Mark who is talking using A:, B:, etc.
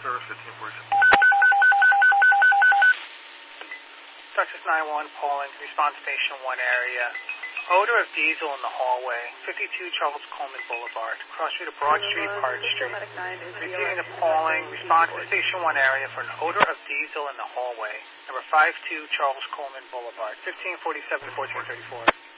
A: service 1547.
B: Texas 9-1, polling, response station 1 area. Odor of diesel in the hallway, 52 Charles Coleman Boulevard, cross street of Broad Street, Park Street. Receiving the polling, response to station 1 area for an odor of diesel in the hallway, number 52 Charles Coleman Boulevard, 1547 to 1434.